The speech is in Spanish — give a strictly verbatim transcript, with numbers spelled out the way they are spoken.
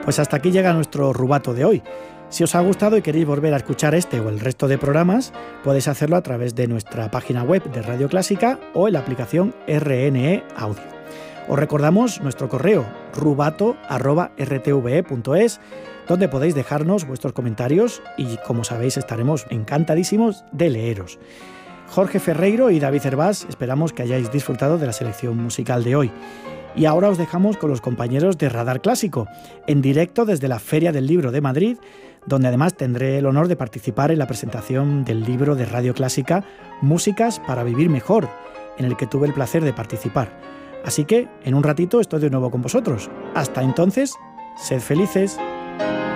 Pues hasta aquí llega nuestro Rubato de hoy. Si os ha gustado y queréis volver a escuchar este o el resto de programas, podéis hacerlo a través de nuestra página web de Radio Clásica o en la aplicación R N E Audio. Os recordamos nuestro correo rubato arroba r t v e punto es, donde podéis dejarnos vuestros comentarios y, como sabéis, estaremos encantadísimos de leeros. Jorge Ferreiro y David Hervás, esperamos que hayáis disfrutado de la selección musical de hoy. Y ahora os dejamos con los compañeros de Radar Clásico, en directo desde la Feria del Libro de Madrid, donde además tendré el honor de participar en la presentación del libro de Radio Clásica Músicas para vivir mejor, en el que tuve el placer de participar. Así que, en un ratito estoy de nuevo con vosotros. Hasta entonces, sed felices.